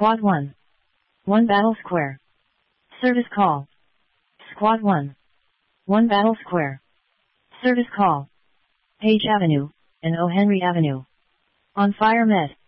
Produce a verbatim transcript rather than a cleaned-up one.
Squad one. one Battle Square. Service call. Squad one. one Battle Square. Service call. Page Avenue, and O. Henry Avenue. On fire med.